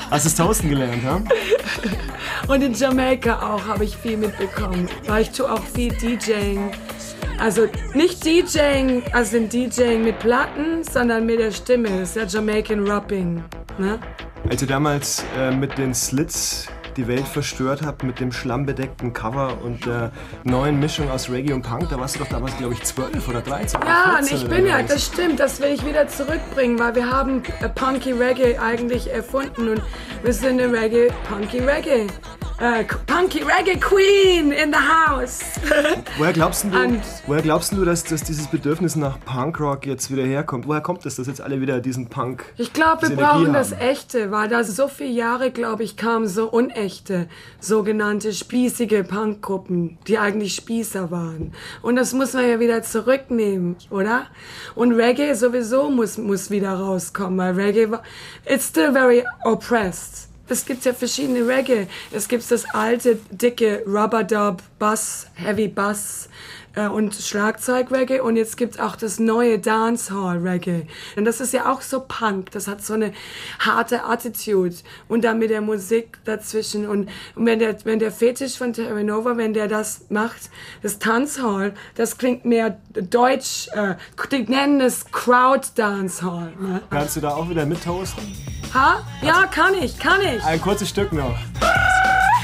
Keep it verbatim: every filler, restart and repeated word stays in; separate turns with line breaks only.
Hast du das Toasten gelernt, ha?
Und in Jamaika auch habe ich viel mitbekommen, weil ich tue auch viel DJing. Also nicht DJing, also ein DJing mit Platten, sondern mit der Stimme. Das ist ja Jamaican Rapping, ne?
Als ihr damals äh, mit den Slits die Welt verstört habt, mit dem schlammbedeckten Cover und der neuen Mischung aus Reggae und Punk, da warst du doch damals, glaube ich, zwölf oder dreizehn.
Ja,
oder
und ich bin ja, das stimmt, das will ich wieder zurückbringen, weil wir haben äh, Punky Reggae eigentlich erfunden und wir sind eine Reggae, Punky Reggae. Uh, Punky Reggae Queen in the house.
Woher glaubst du,
Und
woher glaubst du dass, dass dieses Bedürfnis nach Punkrock jetzt wieder herkommt? Woher kommt das, dass jetzt alle wieder diesen Punk
Ich glaube, wir
diese
brauchen
Energie
das
haben?
Echte, weil da so viele Jahre, glaube ich, kamen so unechte, sogenannte spießige Punkgruppen, die eigentlich Spießer waren. Und das muss man ja wieder zurücknehmen, oder? Und Reggae sowieso muss, muss wieder rauskommen, weil Reggae war, it's still very oppressed. Es gibt ja verschiedene Reggae. Es gibt das alte, dicke Rubber-Dub, Bass, Heavy Bass äh, und Schlagzeug-Reggae. Und jetzt gibt es auch das neue Dancehall-Reggae. Und das ist ja auch so Punk. Das hat so eine harte Attitude. Und dann mit der Musik dazwischen. Und, und wenn, der, wenn der Fetisch von Terra Nova, wenn der das macht, das Dancehall, das klingt mehr deutsch. Äh, die nennen es Crowd-Dancehall. Ne?
Kannst du da auch wieder mittoasten?
Ha? Ja, kann ich, kann ich.
Ein kurzes Stück noch.